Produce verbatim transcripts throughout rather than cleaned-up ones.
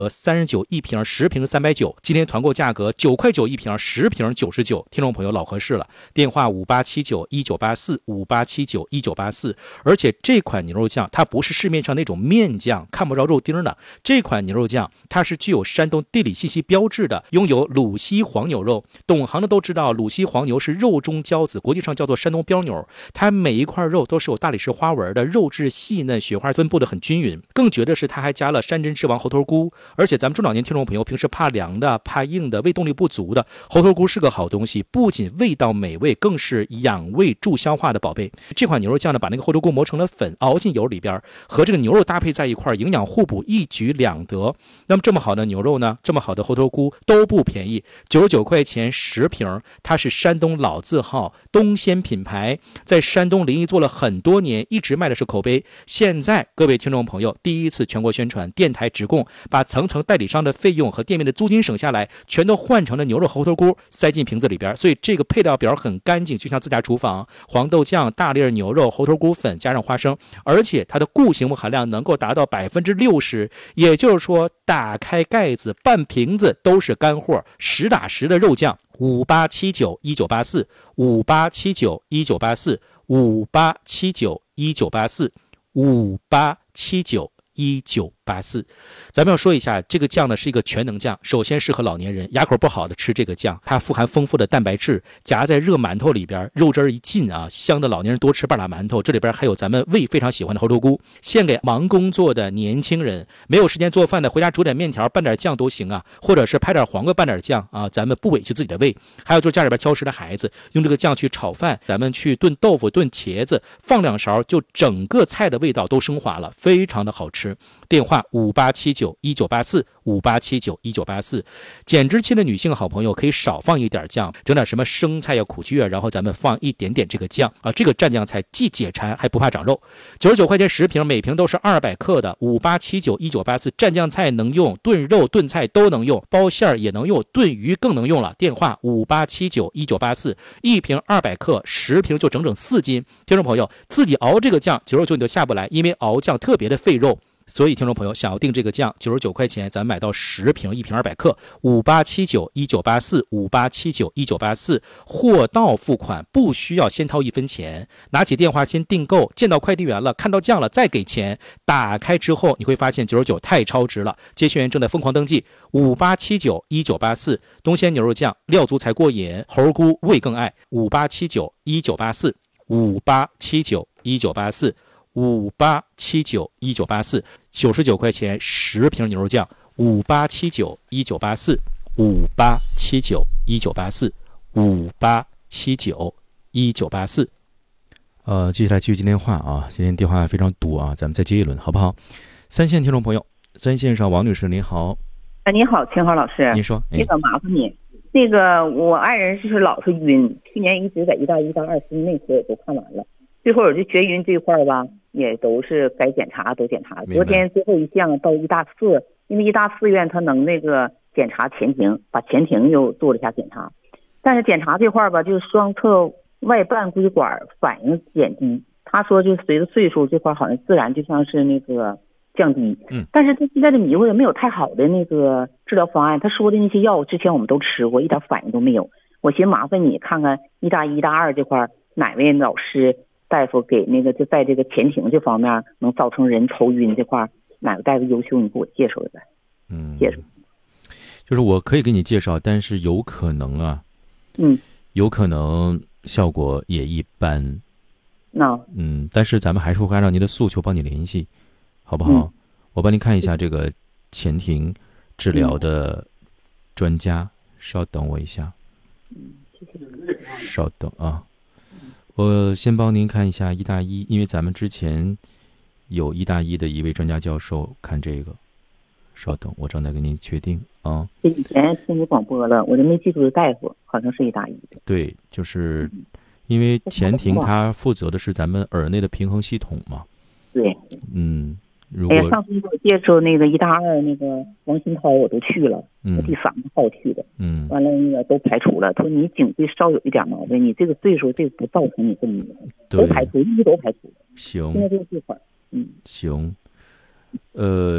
呃，三十九一瓶，十瓶三百九，今天团购价格九块九一瓶，十瓶九十九，听众朋友老合适了。电话五八七九一九八四五八七九一九八四，而且这款牛肉酱它不是市面上那种面酱，看不着肉丁的，这款牛肉酱它是具有山东地理信息标志的，拥有鲁西黄牛肉。懂行的都知道，鲁西黄牛是肉中骄子，国际上叫做山东标牛，它每一块肉都是有大理石花纹的，肉质细嫩，雪花分布的很均匀。更绝的是，它还加了山珍之王猴头菇。而且咱们中老年听众朋友平时怕凉的、怕硬的、胃动力不足的，猴头菇是个好东西，不仅味道美味，更是养胃助消化的宝贝。这款牛肉酱呢，把那个猴头菇磨成了粉，熬进油里边，和这个牛肉搭配在一块，营养互补，一举两得。那么这么好的牛肉呢，这么好的猴头菇都不便宜，九十九块钱十瓶，它是山东老字号东鲜品牌，在山东临沂做了很多年，一直卖的是口碑。现在各位听众朋友第一次全国宣传，电台直供，把层层代理商的费用和店面的租金省下来，全都换成了牛肉猴头菇，塞进瓶子里边。所以这个配料表很干净，就像自家厨房。黄豆酱、大粒牛肉、猴头菇粉加上花生，而且它的固形物含量能够达到百分之六十，也就是说，打开盖子半瓶子都是干货，实打实的肉酱。五八七九一九八四，五八七九一九八四，五八七九一九八四，五八七九一九八四。咱们要说一下，这个酱呢是一个全能酱，首先适合老年人，牙口不好的吃这个酱，它富含丰富的蛋白质，夹在热馒头里边，肉汁一进啊，香的老年人多吃半拉馒头。这里边还有咱们胃非常喜欢的猴头菇，献给忙工作的年轻人，没有时间做饭的，回家煮点面条拌点酱都行啊，或者是拍点黄瓜拌点酱啊，咱们不委屈自己的胃。还有就是家里边挑食的孩子，用这个酱去炒饭，咱们去炖豆腐、炖茄子，放两勺，就整个菜的味道都升华了，非常的好吃。电话五八七九一九八四，五八七九一九八四。减脂期的女性好朋友可以少放一点酱，整点什么生菜呀、苦苣啊，然后咱们放一点点这个酱啊，这个蘸酱菜既解馋还不怕长肉。九十九块钱十瓶，每瓶都是二百克的。五八七九一九八四，蘸酱菜能用，炖肉炖菜都能用，包馅儿也能用，炖鱼更能用了。电话五八七九一九八四，一瓶二百克，十瓶就整整四斤。听众朋友自己熬这个酱，九十九你都下不来，因为熬酱特别的费肉。所以听众朋友想要订这个酱，九十九块钱咱买到十瓶，一瓶二百克。五八七九一九八四，五八七九一九八四，货到付款，不需要先掏一分钱，拿起电话先订购，见到快递员了，看到酱了再给钱。打开之后你会发现九十九太超值了，接线员正在疯狂登记。五八七九一九八四，东鲜牛肉酱，料足才过瘾，猴菇味更爱。五八七九一九八四，五八七九一九八四。五八七九一九八四，九十九块钱十瓶牛肉酱。五八七九一九八四，五八七九一九八四，五八七九一九八四。呃，接下来继续接电话啊，今天电话非常多啊，咱们再接一轮好不好？三线听众朋友，三线上王女士您好。 啊，你好，秦昊老师。 您说。 这个麻烦你，那个我爱人就是老是晕，去年一直在一大一大二心内科也都看完了，最后我就绝晕这块儿吧。也都是该检查都检查，昨天最后一项到医大四，因为医大四院他能那个检查前庭，把前庭又做了一下检查，但是检查这块吧，就是双侧外瓣硅管反应减低，他说就随着岁数这块好像自然就像是那个降低， 嗯， 但是他现在的迷糊也没有太好的那个治疗方案，他说的那些药之前我们都吃过，一点反应都没有，我寻思麻烦你看看医大一、医大二这块哪位老师大夫给那个就在这个前庭这方面能造成人头晕这块哪个大夫优秀，你给我介绍一下。 嗯， 介绍。 就是我可以给你介绍，但是有可能啊， 嗯， 有可能效果也一般。 那嗯，但是咱们还是会按照您的诉求帮你联系，好不好？嗯、我帮您看一下这个前庭治疗的专家，嗯、稍等我一下。 嗯，谢谢。 稍等啊。我先帮您看一下医大一，因为咱们之前有医大一的一位专家教授看这个，稍等，我正在给您确定啊。 这以前听你广播了，我就没记住的大夫好像是医大一的。 对，就是因为前庭他负责的是咱们耳内的平衡系统嘛。 对， 嗯，如果、 哎、上次给我介绍那个医大二那个王新涛，我都去了， 嗯， 我第三个号去的， 嗯， 完了那个都排除了。他说你颈椎稍有一点毛病，你这个岁数这个不造成你这么迷糊，都排除，一都排除。 行， 现在这个这块，嗯， 行，呃，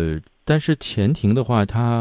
但是前庭的话，它